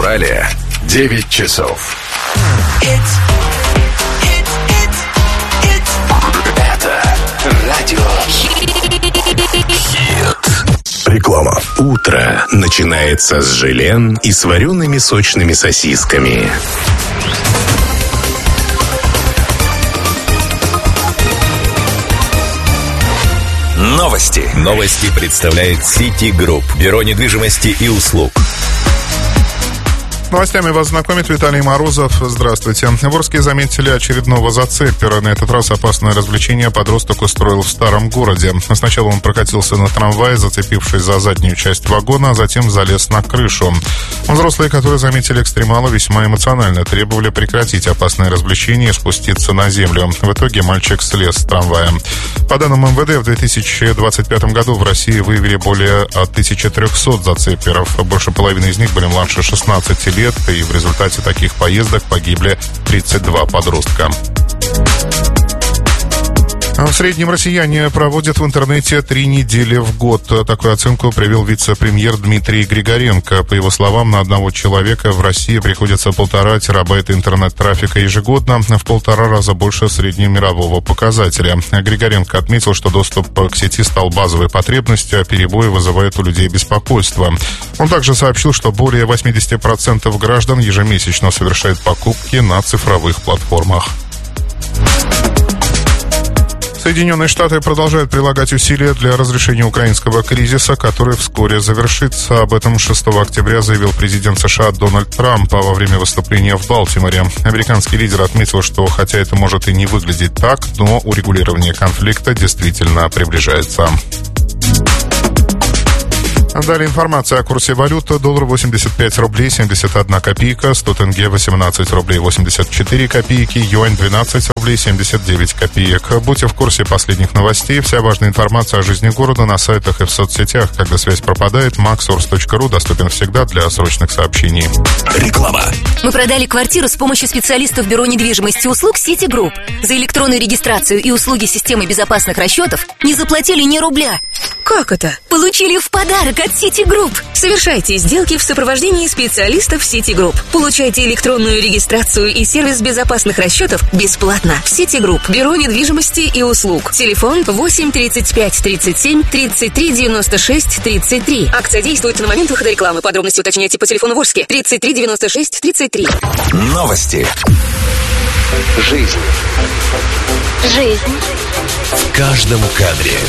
Урале 9 часов. Это радио Реклама. Утро начинается с желен и с вареными сочными сосисками. Новости. Новости представляет City Group. Бюро недвижимости и услуг. Новостями вас знакомит Виталий Морозов. Здравствуйте. В Орске заметили очередного зацепера. На этот раз опасное развлечение подросток устроил в старом городе. Сначала он прокатился на трамвае, зацепившись за заднюю часть вагона, а затем залез на крышу. Взрослые, которые заметили экстремала, весьма эмоционально требовали прекратить опасное развлечение и спуститься на землю. В итоге мальчик слез с трамвая. По данным МВД, в 2025 году в России выявили более 1300 зацеперов. Больше половины из них были младше 16 лет. И в результате таких поездок погибли 32 подростка. В среднем россияне проводят в интернете 3 недели в год. Такую оценку привел вице-премьер Дмитрий Григоренко. По его словам, на одного человека в России приходится 1,5 терабайта интернет-трафика ежегодно, в 1,5 раза больше среднемирового показателя. Григоренко отметил, что доступ к сети стал базовой потребностью, а перебои вызывают у людей беспокойство. Он также сообщил, что более 80% граждан ежемесячно совершают покупки на цифровых платформах. Соединенные Штаты продолжают прилагать усилия для разрешения украинского кризиса, который вскоре завершится. Об этом 6 октября заявил президент США Дональд Трамп во время выступления в Балтиморе. Американский лидер отметил, что хотя это может и не выглядеть так, но урегулирование конфликта действительно приближается. Далее информация о курсе валюты. Доллар 85 рублей 71 копейка, 100 тенге 18 рублей 84 копейки, юань 12 рублей 79 копеек. Будьте в курсе последних новостей. Вся важная информация о жизни города на сайтах и в соцсетях. Когда связь пропадает, maxsource.ru доступен всегда для срочных сообщений. Реклама. Мы продали квартиру с помощью специалистов Бюро недвижимости и услуг City Group. За электронную регистрацию и услуги системы безопасных расчетов не заплатили ни рубля. Как это? Получили в подарок от City Group. Совершайте сделки в сопровождении специалистов City Group. Получайте электронную регистрацию и сервис безопасных расчетов бесплатно. City Group. Бюро недвижимости и услуг. Телефон 8 35 37 33 96 33. Акция действует на момент выхода рекламы. Подробности уточняйте по телефону в Орске 33 96 33. Новости. Жизнь. Жизнь. В каждом кадре.